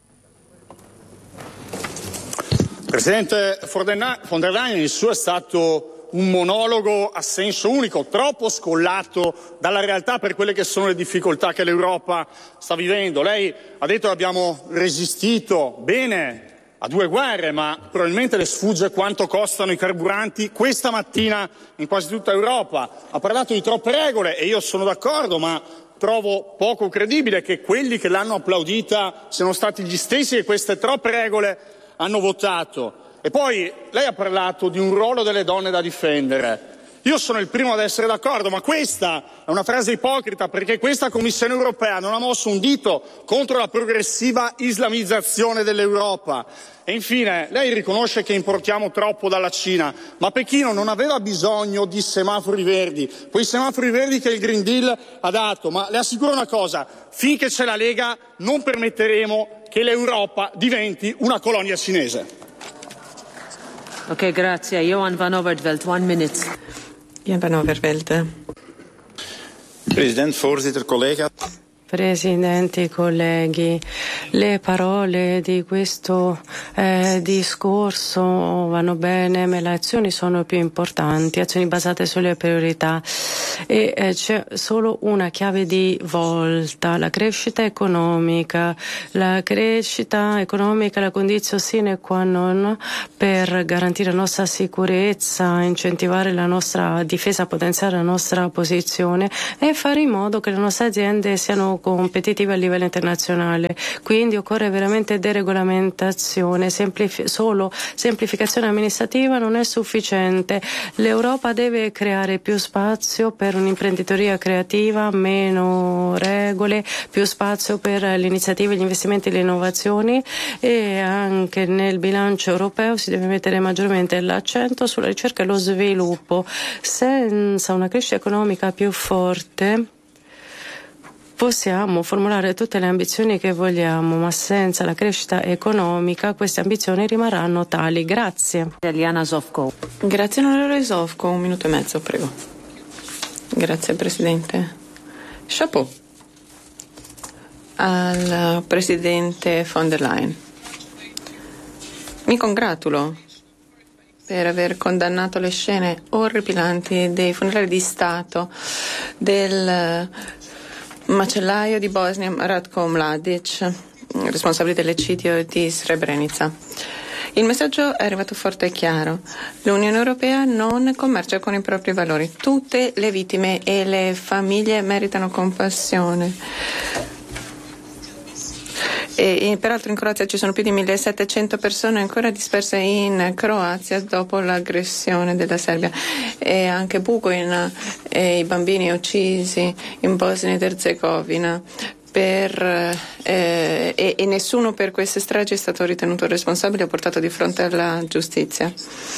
Presidente von der Leyen, il suo è stato un monologo a senso unico, troppo scollato dalla realtà per quelle che sono le difficoltà che l'Europa sta vivendo. Lei ha detto che abbiamo resistito bene, a due guerre, ma probabilmente le sfugge quanto costano i carburanti questa mattina in quasi tutta Europa. Ha parlato di troppe regole e io sono d'accordo, ma trovo poco credibile che quelli che l'hanno applaudita siano stati gli stessi che queste troppe regole hanno votato. E poi lei ha parlato di un ruolo delle donne da difendere. Io sono il primo ad essere d'accordo, ma questa è una frase ipocrita, perché questa Commissione europea non ha mosso un dito contro la progressiva islamizzazione dell'Europa. E infine, lei riconosce che importiamo troppo dalla Cina, ma Pechino non aveva bisogno di semafori verdi, quei semafori verdi che il Green Deal ha dato, ma le assicuro una cosa, finché c'è la Lega non permetteremo che l'Europa diventi una colonia cinese. Ok, grazie. Johan van Overtveld, one minute. Jan van Overtveld. President, voorzitter, collega. Presidenti, colleghi, le parole di questo eh, discorso vanno bene, ma le azioni sono più importanti, azioni basate sulle priorità e eh, c'è solo una chiave di volta, la crescita economica. La crescita economica è la condizione sine qua non per garantire la nostra sicurezza, incentivare la nostra difesa, potenziare la nostra posizione e fare in modo che le nostre aziende siano competitive a livello internazionale. Quindi occorre veramente deregolamentazione, semplifi- solo semplificazione amministrativa non è sufficiente. L'Europa deve creare più spazio per un'imprenditoria creativa, meno regole, più spazio per le iniziative, gli investimenti e le innovazioni, e anche nel bilancio europeo si deve mettere maggiormente l'accento sulla ricerca e lo sviluppo. Senza una crescita economica più forte possiamo formulare tutte le ambizioni che vogliamo, ma senza la crescita economica queste ambizioni rimarranno tali. Grazie. Eliana Zovko. Grazie onorevole Zovko, un minuto e mezzo, prego. Grazie Presidente. Chapeau al Presidente von der Leyen. Mi congratulo per aver condannato le scene orripilanti dei funerali di Stato del macellaio di Bosnia Ratko Mladic, responsabile dell'eccidio di Srebrenica. Il messaggio è arrivato forte e chiaro. L'Unione Europea non commercia con i propri valori. Tutte le vittime e le famiglie meritano compassione. E, e peraltro in Croazia ci sono più di millesettecento persone ancora disperse in Croazia dopo l'aggressione della Serbia, e anche Bugojna e i bambini uccisi in Bosnia ed Erzegovina. Per, eh, e, e nessuno per queste stragi è stato ritenuto responsabile o portato di fronte alla giustizia.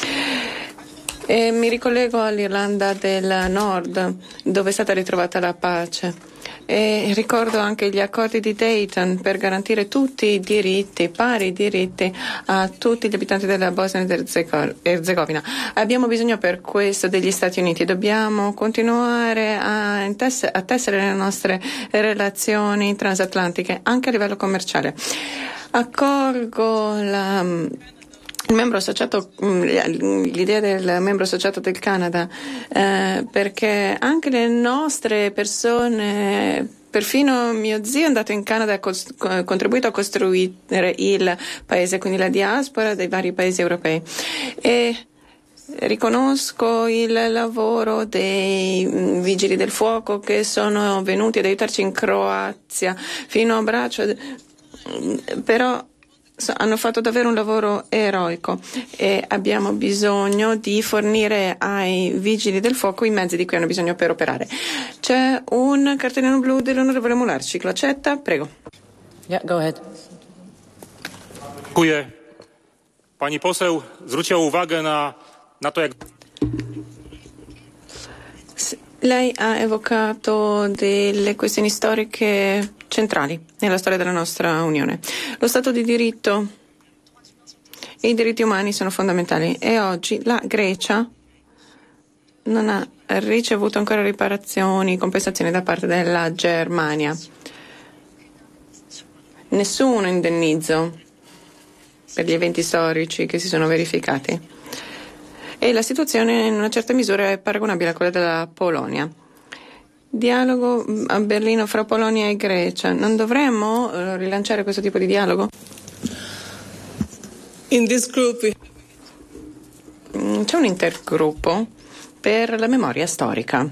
E mi ricollego all'Irlanda del Nord, dove è stata ritrovata la pace. E ricordo anche gli accordi di Dayton per garantire tutti i diritti, pari diritti a tutti gli abitanti della Bosnia ed Erzegovina. Abbiamo bisogno per questo degli Stati Uniti, dobbiamo continuare a, intess- a tessere le nostre relazioni transatlantiche anche a livello commerciale. Accolgo la il membro associato, l'idea del membro associato del Canada, eh, perché anche le nostre persone, perfino mio zio è andato in Canada e ha contribuito a costruire il paese, quindi la diaspora dei vari paesi europei. E riconosco il lavoro dei vigili del fuoco che sono venuti ad aiutarci in Croazia fino a braccio, però hanno fatto davvero un lavoro eroico e abbiamo bisogno di fornire ai vigili del fuoco i mezzi di cui hanno bisogno per operare. C'è un cartellino blu dell'onorevole Mularczyk, lo accetta? Prego. Yeah, go ahead. Dziękuję. Pani poseł zwróciła uwagę na, na to, jak... Lei ha evocato delle questioni storiche centrali nella storia della nostra Unione. Lo Stato di diritto e i diritti umani sono fondamentali e oggi la Grecia non ha ricevuto ancora riparazioni, compensazioni da parte della Germania. Nessun indennizzo per gli eventi storici che si sono verificati. E la situazione in una certa misura è paragonabile a quella della Polonia. Dialogo a Berlino fra Polonia e Grecia. Non dovremmo rilanciare questo tipo di dialogo? In this group we... C'è un intergruppo per la memoria storica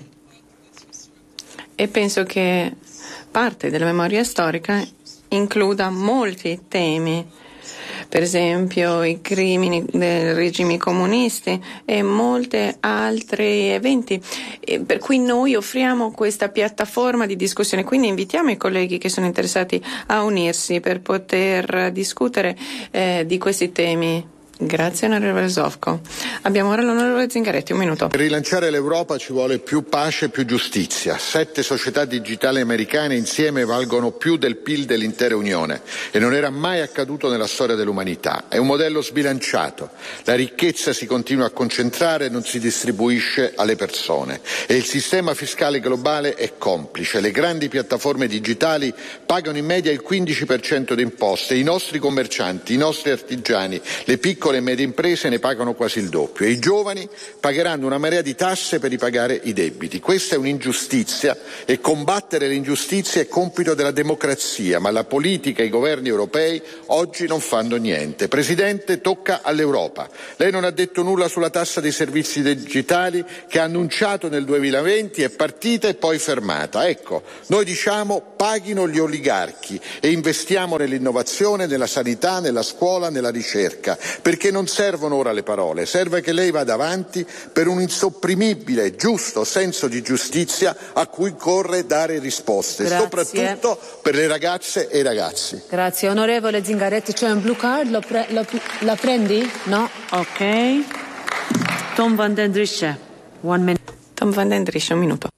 e penso che parte della memoria storica includa molti temi, per esempio i crimini dei regimi comunisti e molti altri eventi, e per cui noi offriamo questa piattaforma di discussione, quindi invitiamo i colleghi che sono interessati a unirsi per poter discutere eh, di questi temi. Grazie onorevole Zovko. Abbiamo ora l'onorevole Zingaretti, un minuto. Per rilanciare l'Europa ci vuole più pace e più giustizia. Sette società digitali americane insieme valgono più del P I L dell'intera Unione e non era mai accaduto nella storia dell'umanità. È un modello sbilanciato. La ricchezza si continua a concentrare e non si distribuisce alle persone. E il sistema fiscale globale è complice. Le grandi piattaforme digitali pagano in media il quindici per cento di imposte. I nostri commercianti, i nostri artigiani, le piccole e medie imprese ne pagano quasi il doppio e i giovani pagheranno una marea di tasse per ripagare i debiti. Questa è un'ingiustizia e combattere l'ingiustizia è compito della democrazia, ma la politica e i governi europei oggi non fanno niente. Presidente, tocca all'Europa. Lei non ha detto nulla sulla tassa dei servizi digitali che ha annunciato nel duemilaventi, è partita e poi fermata. Ecco, noi diciamo paghino gli oligarchi e investiamo nell'innovazione, nella sanità, nella scuola, nella ricerca, perché non servono ora le parole, serve che lei vada avanti per un insopprimibile e giusto senso di giustizia a cui corre dare risposte, Grazie. soprattutto per le ragazze e i ragazzi. Grazie. Onorevole Zingaretti, c'è un blue card, lo pre- lo, la prendi? No? Ok. Tom van den Drische, one minute. Tom van den Drische, un minuto.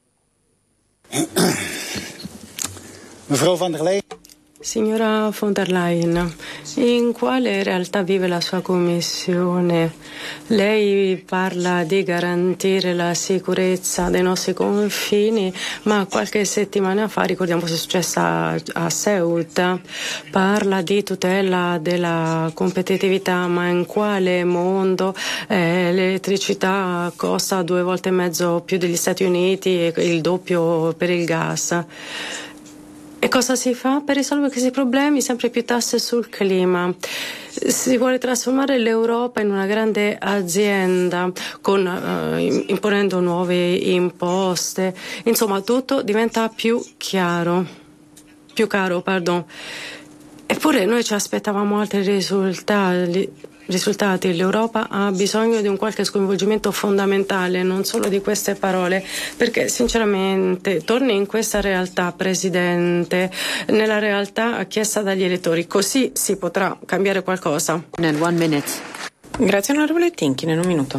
Mevrouw van der Leyen. Signora von der Leyen, in quale realtà vive la sua Commissione? Lei parla di garantire la sicurezza dei nostri confini, ma qualche settimana fa, ricordiamo cosa è successo a, a Ceuta, parla di tutela della competitività, ma in quale mondo eh, l'elettricità costa due volte e mezzo più degli Stati Uniti e il doppio per il gas? E cosa si fa per risolvere questi problemi? Sempre più tasse sul clima. Si vuole trasformare l'Europa in una grande azienda con, uh, imponendo nuove imposte. Insomma, tutto diventa più chiaro, più caro, pardon. Eppure noi ci aspettavamo altri risultati. risultati. L'Europa ha bisogno di un qualche sconvolgimento fondamentale, non solo di queste parole, perché sinceramente torni in questa realtà, Presidente, nella realtà chiesta dagli elettori, così si potrà cambiare qualcosa. Nel one minute. Grazie onorevole Tinkin, in un minuto.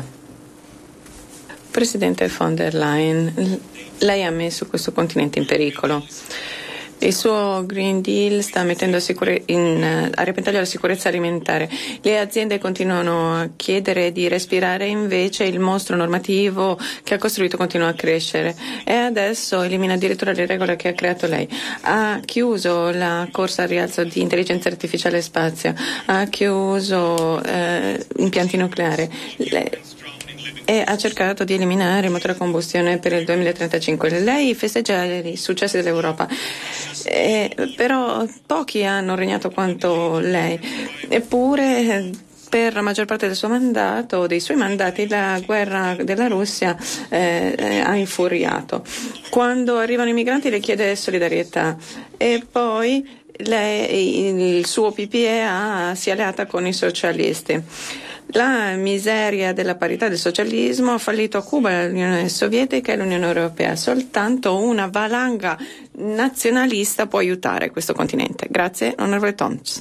Presidente von der Leyen, lei ha messo questo continente in pericolo. Il suo Green Deal sta mettendo a, sicure- in, a repentaglio la sicurezza alimentare. Le aziende continuano a chiedere di respirare, invece il mostro normativo che ha costruito continua a crescere e adesso elimina addirittura le regole che ha creato lei. Ha chiuso la corsa al rialzo di intelligenza artificiale e spazio, ha chiuso eh, impianti nucleari. Le- e ha cercato di eliminare il motore a combustione per il duemilatrentacinque. Lei festeggia i successi dell'Europa, eh, però pochi hanno regnato quanto lei. Eppure per la maggior parte del suo mandato, dei suoi mandati, la guerra della Russia eh, eh, ha infuriato. Quando arrivano i migranti le chiede solidarietà e poi lei, il suo P P E ha, si è alleata con i socialisti. La miseria della parità del socialismo ha fallito a Cuba, l'Unione Sovietica e l'Unione Europea. Soltanto una valanga nazionalista può aiutare questo continente. Grazie, onorevole Toms.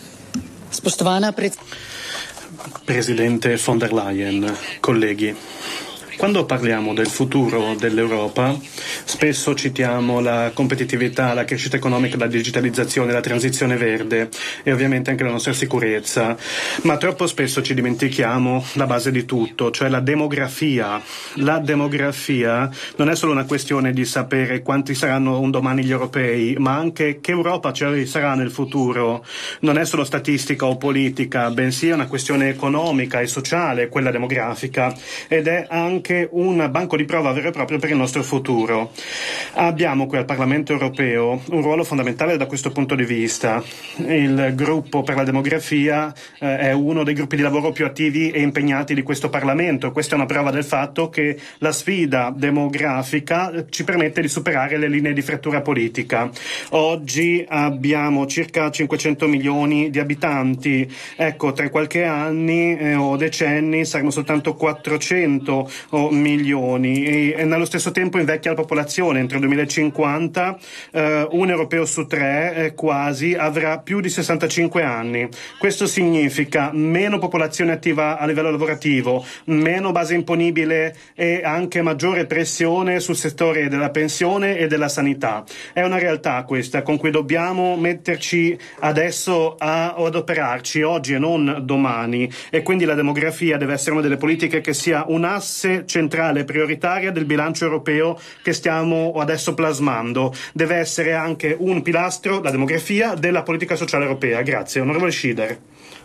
Presidente von der Leyen, colleghi. Quando parliamo del futuro dell'Europa, spesso citiamo la competitività, la crescita economica, la digitalizzazione, la transizione verde e ovviamente anche la nostra sicurezza, ma troppo spesso ci dimentichiamo la base di tutto, cioè la demografia. La demografia non è solo una questione di sapere quanti saranno un domani gli europei, ma anche che Europa ci sarà nel futuro. Non è solo statistica o politica, bensì è una questione economica e sociale, quella demografica, ed è anche anche un banco di prova vero e proprio per il nostro futuro. Abbiamo qui al Parlamento europeo un ruolo fondamentale da questo punto di vista. Il gruppo per la demografia eh, è uno dei gruppi di lavoro più attivi e impegnati di questo Parlamento. Questa è una prova del fatto che la sfida demografica ci permette di superare le linee di frattura politica. Oggi abbiamo circa cinquecento milioni di abitanti. Ecco, tra qualche anni eh, o decenni saremo soltanto quattrocento oh, milioni e, e nello stesso tempo invecchia la popolazione. Entro il duemilacinquanta eh, un europeo su tre eh, quasi avrà più di sessantacinque anni. Questo significa meno popolazione attiva a livello lavorativo, meno base imponibile e anche maggiore pressione sul settore della pensione e della sanità. È una realtà questa con cui dobbiamo metterci adesso a, ad operarci oggi e non domani, e quindi la demografia deve essere una delle politiche che sia un asse centrale prioritaria del bilancio europeo che stiamo adesso plasmando. Deve essere anche un pilastro, la demografia, della politica sociale europea. Grazie. Onorevole Schieder.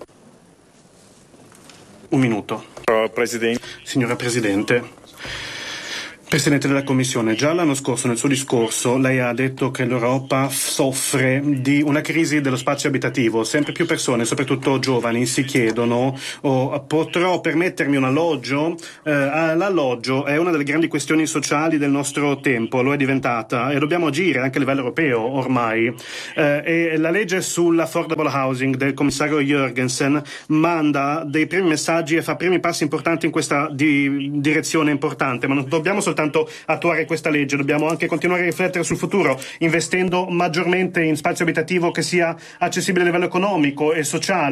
Un minuto. Presidente. Signora Presidente. Presidente della Commissione, già l'anno scorso nel suo discorso lei ha detto che l'Europa soffre di una crisi dello spazio abitativo. Sempre più persone, soprattutto giovani, si chiedono oh, potrò permettermi un alloggio? Eh, l'alloggio è una delle grandi questioni sociali del nostro tempo, lo è diventata, e dobbiamo agire anche a livello europeo ormai. Eh, e la legge sull'affordable housing del commissario Jørgensen manda dei primi messaggi e fa primi passi importanti in questa di, direzione importante, ma non dobbiamo soltanto attuare questa legge, dobbiamo anche continuare a riflettere sul futuro, investendo maggiormente in spazio abitativo che sia accessibile a livello economico e sociale.